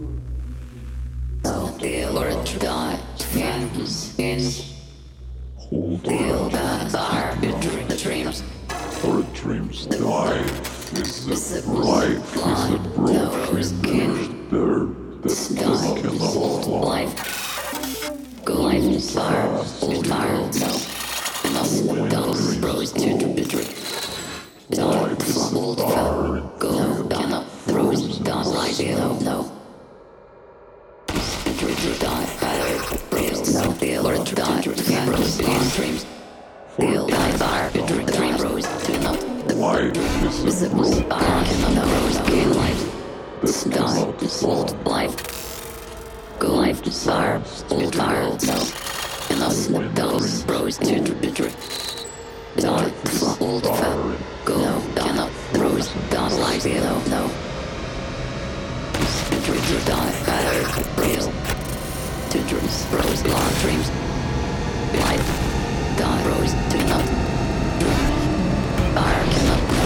So feel or die, hands in, feel the arbitrary dreams. Or dreams die. Is it life? Is it broken? There, that cannot fly. Life, go life is fire, old fire, no, those rose to bitter. Dark, old fire, go down, rose down, light, no. Die, fire, rails, no, feel or die, rose in dreams. Feel die, fire, bitter, dream rose to no. Life is It a was broken. fire, no, rose in life. That Die, cannot old life. Go life to fire, old fire, no. And those rose to bitter. Dark, old fire, go down, rose down, light, no. Die, fire, rails. To dreams, rose, long dreams.